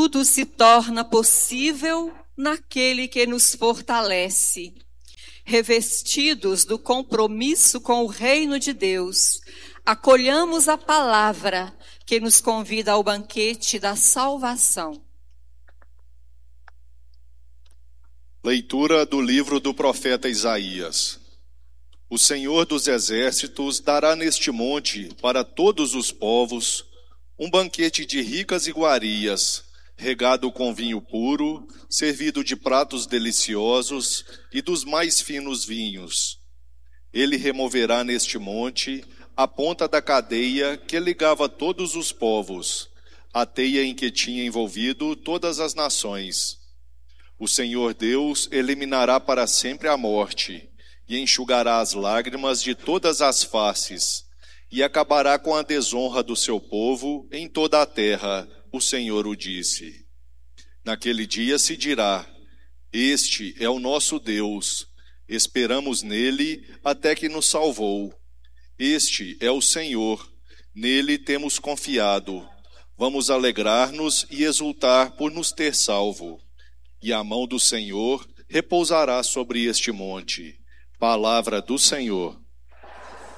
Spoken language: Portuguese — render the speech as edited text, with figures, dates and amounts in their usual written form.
tudo se torna possível naquele que nos fortalece. Revestidos do compromisso com o reino de Deus, acolhamos a palavra que nos convida ao banquete da salvação. Leitura do livro do profeta Isaías. O Senhor dos Exércitos dará neste monte para todos os povos um banquete de ricas iguarias, regado com vinho puro, servido de pratos deliciosos e dos mais finos vinhos. Ele removerá neste monte a ponta da cadeia que ligava todos os povos, a teia em que tinha envolvido todas as nações. O Senhor Deus eliminará para sempre a morte e enxugará as lágrimas de todas as faces e acabará com a desonra do seu povo em toda a terra, o Senhor o disse. Naquele dia se dirá: este é o nosso Deus, esperamos nele até que nos salvou. Este é o Senhor, nele temos confiado. Vamos alegrar-nos e exultar por nos ter salvo. E a mão do Senhor repousará sobre este monte. Palavra do Senhor.